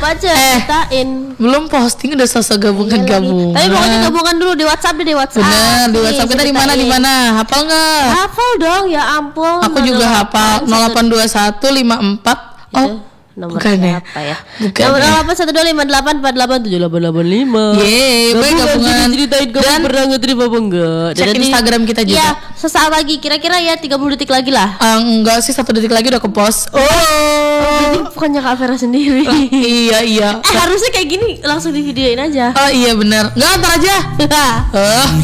apa aja ceritain. Belum posting udah sosok gabungan. Tapi pokoknya gabungan dulu di WhatsApp deh, di WhatsApp. Bener, di WhatsApp kita di mana? Hafal nggak? Hafal dong, ya ampun. Aku juga hafal 082154. Nomor bukan apa ya? Bukan. Nomor 081258487875. Yeay, gabungan. Ceritain kamu pernah nge-trip apa enggak? Cek Instagram kita juga. Iya, sesaat lagi, kira-kira ya 30 detik lagi lah. Enggak sih, 1 detik lagi udah ke post. Jadi bukannya Kak Vera sendiri. Iya. Harusnya kayak gini langsung di videoin aja. Oh iya benar. Enggak, ntar aja.